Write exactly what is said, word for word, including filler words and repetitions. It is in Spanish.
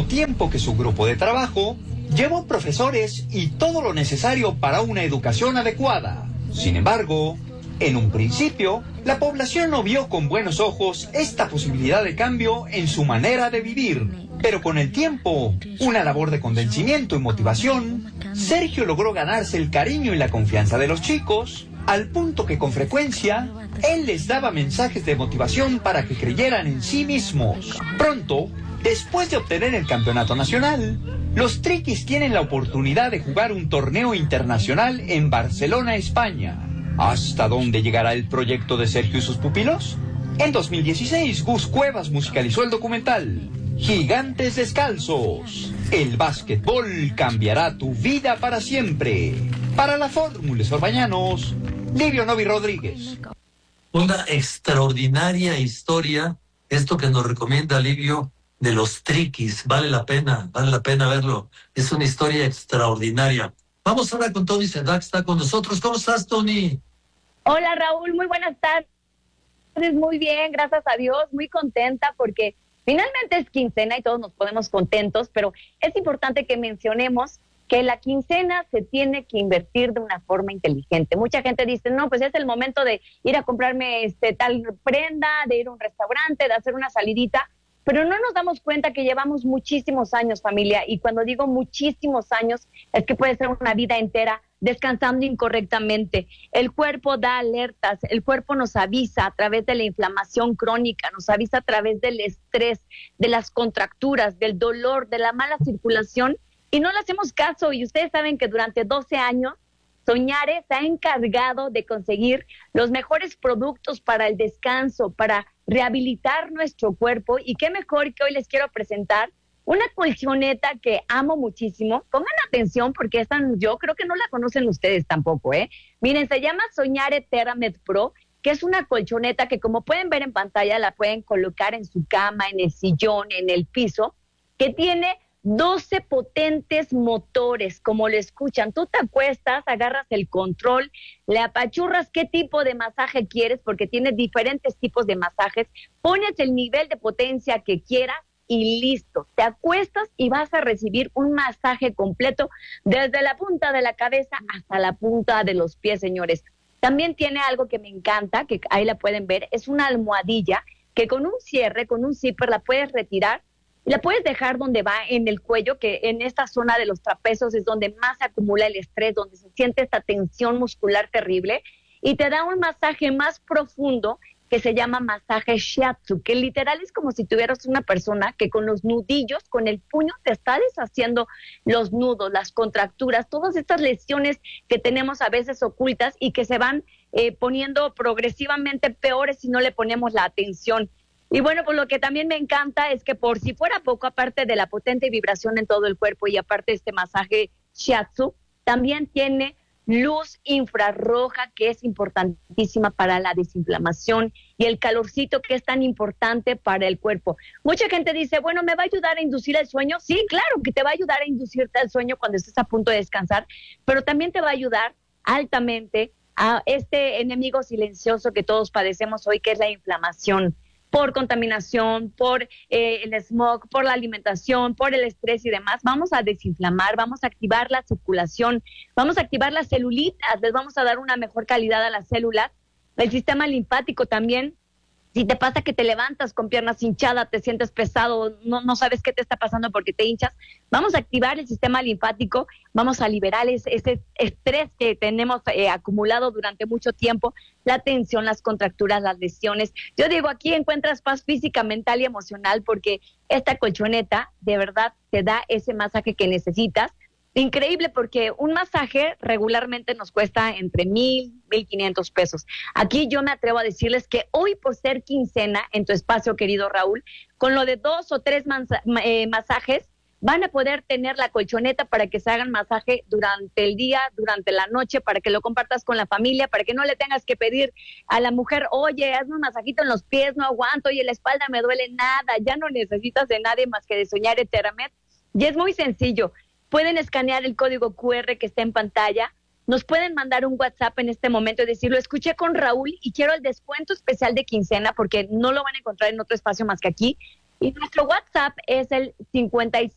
tiempo que su grupo de trabajo llevó profesores y todo lo necesario para una educación adecuada. Sin embargo, en un principio, la población no vio con buenos ojos esta posibilidad de cambio en su manera de vivir. Pero con el tiempo, una labor de convencimiento y motivación, Sergio logró ganarse el cariño y la confianza de los chicos, al punto que con frecuencia, él les daba mensajes de motivación para que creyeran en sí mismos. Pronto, después de obtener el campeonato nacional, los Triquis tienen la oportunidad de jugar un torneo internacional en Barcelona, España. ¿Hasta dónde llegará el proyecto de Sergio y sus pupilos? En dos mil dieciséis, Gus Cuevas musicalizó el documental Gigantes Descalzos. El básquetbol cambiará tu vida para siempre. Para la Fórmula Orbañanos, Livio Novi Rodríguez. Una extraordinaria historia, esto que nos recomienda Livio, de los Triquis. Vale la pena, vale la pena verlo. Es una historia extraordinaria. Vamos ahora con Tony Sedac, está con nosotros. ¿Cómo estás, Tony? Hola, Raúl, muy buenas tardes. Muy bien, gracias a Dios, muy contenta porque finalmente es quincena y todos nos ponemos contentos, pero es importante que mencionemos que la quincena se tiene que invertir de una forma inteligente. Mucha gente dice, no, pues es el momento de ir a comprarme este tal prenda, de ir a un restaurante, de hacer una salidita, pero no nos damos cuenta que llevamos muchísimos años, familia, y cuando digo muchísimos años, es que puede ser una vida entera descansando incorrectamente. El cuerpo da alertas, el cuerpo nos avisa a través de la inflamación crónica, nos avisa a través del estrés, de las contracturas, del dolor, de la mala circulación, y no le hacemos caso. Y ustedes saben que durante doce años, Soñare se ha encargado de conseguir los mejores productos para el descanso, para rehabilitar nuestro cuerpo, y qué mejor que hoy les quiero presentar una colchoneta que amo muchísimo. Pongan atención porque esta yo creo que no la conocen ustedes tampoco, ¿eh? Miren, se llama Soñare TerraMed Pro, que es una colchoneta que, como pueden ver en pantalla, la pueden colocar en su cama, en el sillón, en el piso, que tiene doce potentes motores, como lo escuchan. Tú te acuestas, agarras el control, le apachurras qué tipo de masaje quieres, porque tiene diferentes tipos de masajes, pones el nivel de potencia que quieras y listo. Te acuestas y vas a recibir un masaje completo desde la punta de la cabeza hasta la punta de los pies, señores. También tiene algo que me encanta, que ahí la pueden ver, es una almohadilla que con un cierre, con un zipper la puedes retirar. La puedes dejar donde va, en el cuello, que en esta zona de los trapecios es donde más se acumula el estrés, donde se siente esta tensión muscular terrible, y te da un masaje más profundo que se llama masaje shiatsu, que literal es como si tuvieras una persona que con los nudillos, con el puño, te está deshaciendo los nudos, las contracturas, todas estas lesiones que tenemos a veces ocultas y que se van eh, poniendo progresivamente peores si no le ponemos la atención. Y bueno, pues lo que también me encanta es que, por si fuera poco, aparte de la potente vibración en todo el cuerpo y aparte de este masaje shiatsu, también tiene luz infrarroja, que es importantísima para la desinflamación, y el calorcito, que es tan importante para el cuerpo. Mucha gente dice, bueno, ¿me va a ayudar a inducir el sueño? Sí, claro que te va a ayudar a inducirte el sueño cuando estés a punto de descansar, pero también te va a ayudar altamente a este enemigo silencioso que todos padecemos hoy, que es la inflamación, por contaminación, por eh, el smog, por la alimentación, por el estrés y demás. Vamos a desinflamar, vamos a activar la circulación, vamos a activar las celulitas, les vamos a dar una mejor calidad a las células. El sistema linfático también. Si te pasa que te levantas con piernas hinchadas, te sientes pesado, no, no sabes qué te está pasando porque te hinchas, vamos a activar el sistema linfático, vamos a liberar ese, ese estrés que tenemos eh, acumulado durante mucho tiempo, la tensión, las contracturas, las lesiones. Yo digo, aquí encuentras paz física, mental y emocional, porque esta colchoneta de verdad te da ese masaje que necesitas. Increíble, porque un masaje regularmente nos cuesta entre mil, mil quinientos pesos. Aquí yo me atrevo a decirles que hoy, por ser quincena en tu espacio, querido Raúl, con lo de dos o tres masa- eh, masajes, van a poder tener la colchoneta para que se hagan masaje durante el día, durante la noche, para que lo compartas con la familia, para que no le tengas que pedir a la mujer, oye, hazme un masajito en los pies, no aguanto, oye, la espalda me duele, nada. Ya no necesitas de nadie más que de Soñare TerraMed. Y es muy sencillo. Pueden escanear el código cu erre que está en pantalla, nos pueden mandar un WhatsApp en este momento y decir, lo escuché con Raúl y quiero el descuento especial de quincena, porque no lo van a encontrar en otro espacio más que aquí. Y nuestro WhatsApp es el cincuenta y